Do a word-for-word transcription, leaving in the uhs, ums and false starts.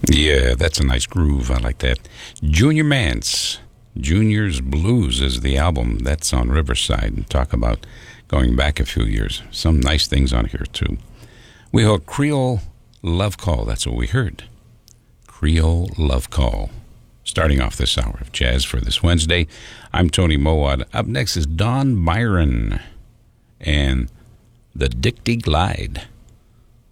Yeah, that's a nice groove. I like that. Junior Mance, Junior's Blues is the album. That's on Riverside. Talk about going back a few years. Some nice things on here, too. We heard Creole Love Call. That's what we heard. Creole Love Call. Starting off this hour of jazz for this Wednesday. I'm Tony Mowat. Up next is Don Byron and the Dicty Glide.